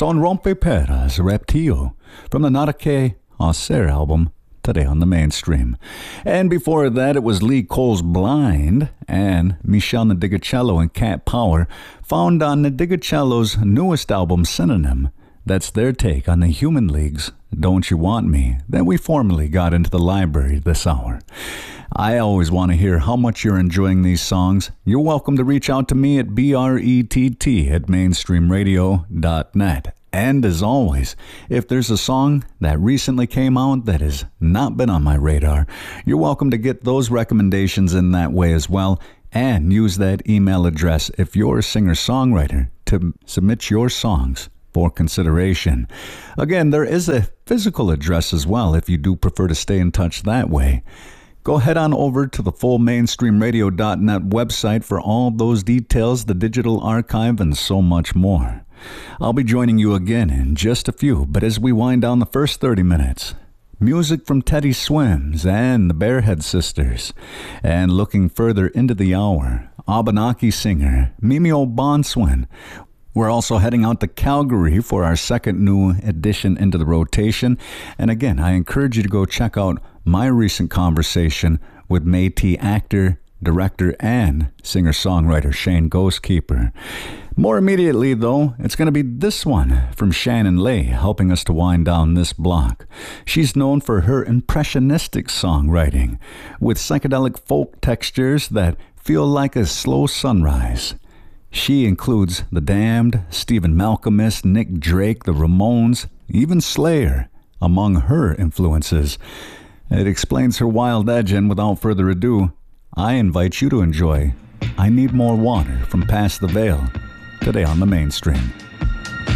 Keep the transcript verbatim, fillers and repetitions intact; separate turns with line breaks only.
Son Rompe Peras Reptile from the Nada Que Hacer album, today on the mainstream. And before that, it was Lee Cole's Blind and Michelle Nadigacello and Cat Power, found on Nadigacello's newest album, Synonym. That's their take on the Human League's Don't You Want Me that we formally got into the library this hour. I always want to hear how much you're enjoying these songs. You're welcome to reach out to me at B R E T T at mainstream radio dot net. And as always, if there's a song that recently came out that has not been on my radar, you're welcome to get those recommendations in that way as well, and use that email address if you're a singer-songwriter to submit your songs for consideration. Again, there is a physical address as well if you do prefer to stay in touch that way. Go head on over to the full mainstream radio dot net website for all those details, the digital archive, and so much more. I'll be joining you again in just a few, but as we wind down the first thirty minutes, music from Teddy Swims and the Barehead Sisters. And looking further into the hour, Abenaki singer Mimi O'Bonswin. We're also heading out to Calgary for our second new addition into the rotation. And again, I encourage you to go check out my recent conversation with Métis actor, director, and singer-songwriter Shane Ghostkeeper. More immediately, though, it's going to be this one from Shannon Lay, helping us to wind down this block. She's known for her impressionistic songwriting, with psychedelic folk textures that feel like a slow sunrise. She includes The Damned, Stephen Malkmus, Nick Drake, the Ramones, even Slayer, among her influences. It explains her wild edge, and without further ado, I invite you to enjoy I Need More Water from Past the Veil, today on the mainstream.